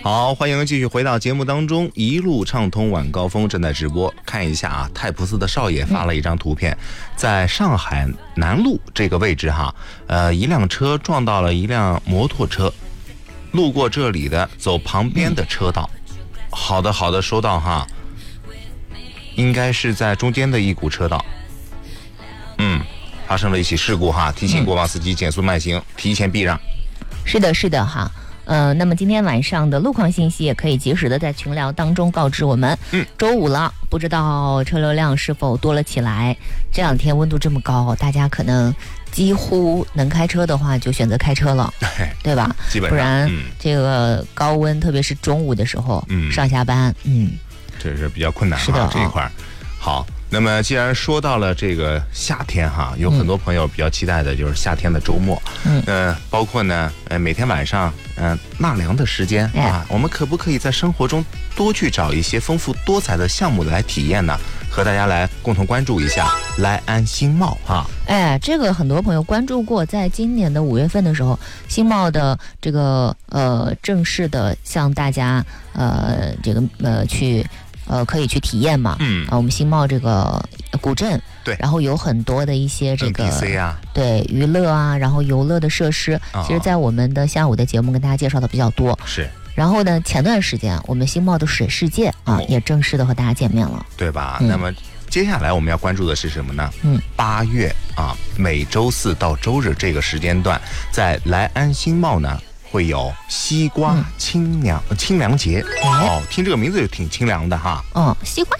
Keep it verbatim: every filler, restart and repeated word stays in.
好，欢迎继续回到节目当中，一路畅通晚高峰正在直播。看一下啊，泰普斯的少爷发了一张图片，嗯、在上海南路这个位置哈，呃，一辆车撞到了一辆摩托车，路过这里的走旁边的车道。嗯、好的，好的，收到哈，应该是在中间的一股车道。嗯，发生了一起事故哈，提醒过往司机减速慢行，嗯、提前避让。 是的，是的哈。呃，那么今天晚上的路况信息也可以及时的在群聊当中告知我们。 嗯， 周五了，不知道车流量是否多了起来？这两天温度这么高，大家可能几乎能开车的话就选择开车了，对吧？ 基本上， 不然、 嗯、 这个高温，特别是中午的时候， 嗯， 上下班，嗯， 这是比较困难是的这一块。 哦、 好。那么既然说到了这个夏天哈，有很多朋友比较期待的就是夏天的周末， 嗯， 呃，包括呢，呃，每天晚上，嗯、呃，纳凉的时间、哎、啊，我们可不可以在生活中多去找一些丰富多彩的项目来体验呢？和大家来共同关注一下莱安新茂哈。 哎，这个很多朋友关注过，在今年的五月份的时候，新茂的这个呃正式的向大家呃这个呃去。呃，可以去体验嘛？ 嗯， 啊，我们新茂这个古镇， 对， 然后有很多的一些这个 N P C 啊， 对娱乐啊，然后游乐的设施， 哦、 其实，在我们的下午的节目跟大家介绍的比较多。 是。 然后呢，前段时间我们新茂的水世界啊，哦、也正式的和大家见面了， 对吧？ 嗯、 那么接下来我们要关注的是什么呢？ 嗯， 八月啊，每周四到周日这个时间段，在莱安新茂呢。会有西瓜清凉、嗯、清凉节、哎、哦，听这个名字就挺清凉的哈。 嗯，西瓜